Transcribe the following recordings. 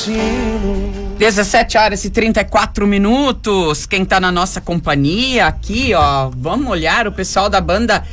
17h34. Quem tá na nossa companhia aqui, ó, vamos olhar o pessoal da banda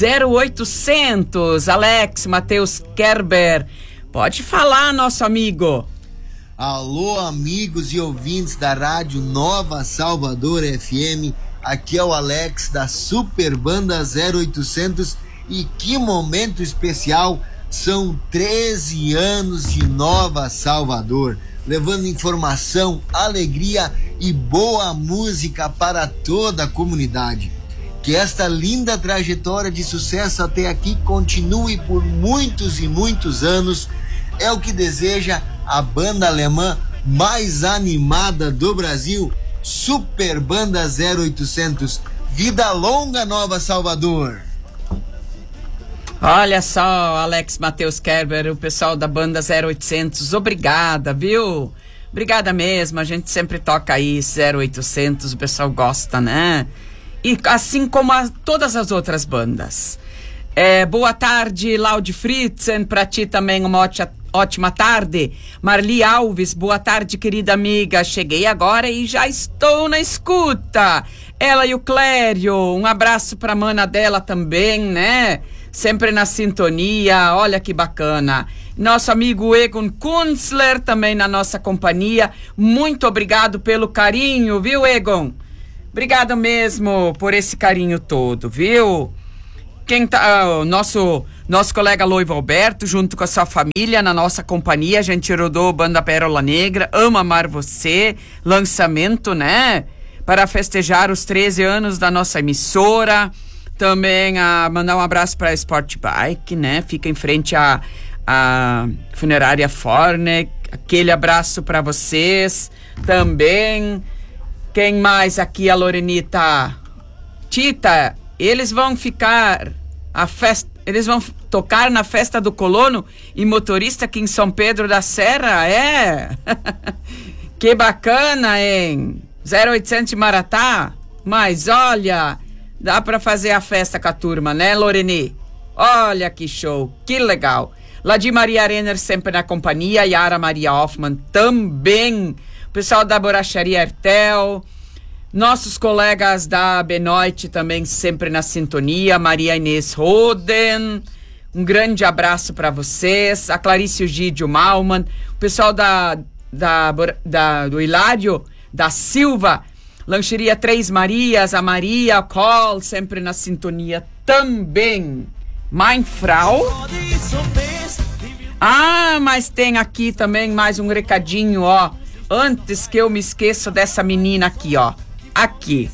0800, Alex, Matheus Kerber. Pode falar, nosso amigo. Alô, amigos e ouvintes da Rádio Nova Salvador FM. Aqui é o Alex da Super Banda 0800 e que momento especial, são 13 anos de Nova Salvador, levando informação, alegria e boa música para toda a comunidade. Que esta linda trajetória de sucesso até aqui continue por muitos e muitos anos, é o que deseja a banda alemã mais animada do Brasil, Super Banda 0800. Vida longa, Nova Salvador! Olha só, Alex, Matheus Kerber, o pessoal da banda 0800, obrigada, viu? Obrigada mesmo, a gente sempre toca aí 0800, o pessoal gosta, né? E assim como todas as outras bandas. Boa tarde, Laudi Fritzen, pra ti também uma ótima tarde. Marli Alves, boa tarde, querida amiga. Cheguei agora e já estou na escuta. Ela e o Clério, um abraço pra mana dela também, né? Sempre na sintonia, olha que bacana. Nosso amigo Egon Kunzler também na nossa companhia. Muito obrigado pelo carinho, viu, Egon? Obrigado mesmo por esse carinho todo, viu? Quem tá, nosso colega Loivo Alberto, junto com a sua família, na nossa companhia, a gente rodou Banda Pérola Negra, Amo Amar Você, lançamento, né? Para festejar os 13 anos da nossa emissora. Também mandar um abraço para a Sport Bike, né? Fica em frente à Funerária Forne. Aquele abraço para vocês. Também, quem mais aqui? A Lorenita. Tita, eles vão tocar na festa do colono e motorista aqui em São Pedro da Serra, Que bacana, hein? 0800 de Maratá. Mas olha, dá pra fazer a festa com a turma, né, Loreni? Olha que show, que legal. Ladir Maria Renner sempre na companhia, Yara Maria Hoffman também, o pessoal da Borracharia Ertel, nossos colegas da Benoit também sempre na sintonia, Maria Inês Roden, um grande abraço para vocês, a Clarice Egídio Malman, o pessoal do Hilário da Silva, Lancheria Três Marias, a Maria Col, sempre na sintonia também. Mein Frau. Mas tem aqui também mais um recadinho, ó. Antes que eu me esqueça dessa menina aqui, ó. Aqui.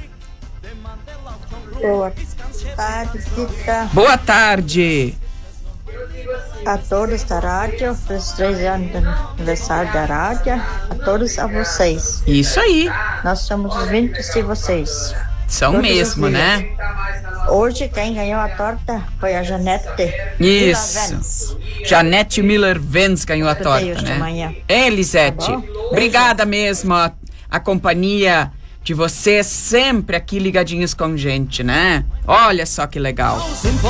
Boa tarde, Tita. Boa tarde. A todos da rádio, dos 3 anos do aniversário da rádio, a todos a vocês. Isso aí. Nós somos os 20 de vocês. São todos mesmo, né? Hoje quem ganhou a torta foi a Janete. Isso. Janete Miller-Vens ganhou a torta, né? Elisete, tá, obrigada mesmo a companhia de vocês, sempre aqui ligadinhos com gente, né? Olha só que legal.